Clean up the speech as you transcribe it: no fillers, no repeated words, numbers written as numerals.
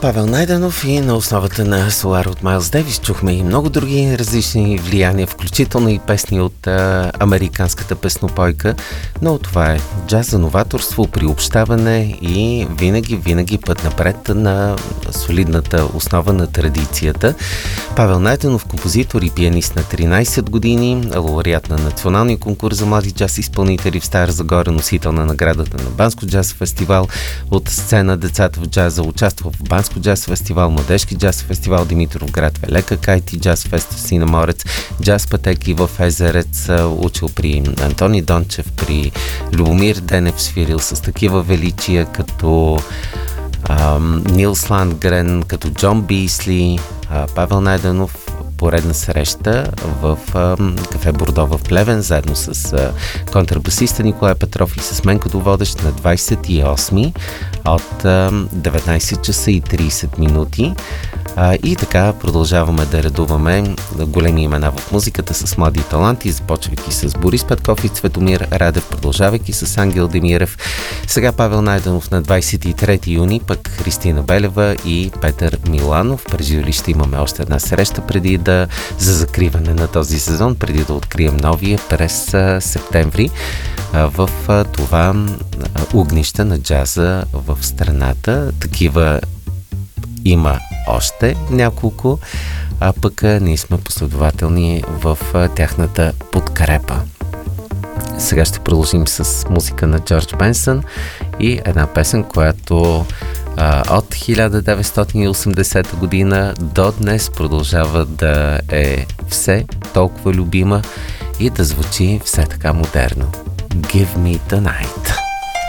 Павел Найденов и на основата на Солар от Майлз Дейвис чухме и много други различни влияния, включително и песни от американската песнопойка, но това е джаз за новаторство, приобщаване и винаги път напред на солидната основа на традицията. Павел Найденов, композитор и пианист на 13 години, лауреат на Националния конкурс за млади джаз изпълнители в Стара Загора, носител на наградата на Банско джаз фестивал от сцена Децата в джаза, участва в Банско джаз фестивал, Младежки джаз фестивал Димитровград, Велека Кайти джаз фест в Синаморец, джаз пътеки в Езерец, учил при Антони Дончев, при Любомир Денев, свирил с такива величия като Нилс Ландгрен, като Джон Бисли. Павел Найденов, поредна среща в кафе Бордо в Плевен, заедно с контрабасиста Николай Петров и с мен като водещ на 28 от 19 часа и 30 минути. И така продължаваме да редуваме големи имена в музиката с млади таланти, започвайки с Борис Петков и Цветомир Радев, продължавайки с Ангел Демирев. Сега Павел Найденов на 23 юни, пък Христина Белева и Петър Миланов. През юли ще имаме още една среща за закриване на този сезон, преди да открием новия през септември в това огнище на джаза в страната. Такива има още няколко, а пък ние сме последователни в тяхната подкрепа. Сега ще продължим с музика на Джордж Бенсън и една песен, която от 1980 година до днес продължава да е все толкова любима и да звучи все така модерно. Give me the night.